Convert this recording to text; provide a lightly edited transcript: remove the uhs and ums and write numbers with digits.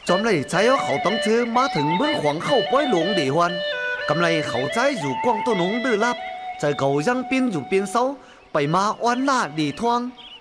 咱哋只有后当车马ถึงเมือง皇后摆หลวง地方，咁嚟后仔อยู่กวางต้นหงดื้อลับ，在舊ยัง邊อยู่邊手，ไปมาวันละดีทวง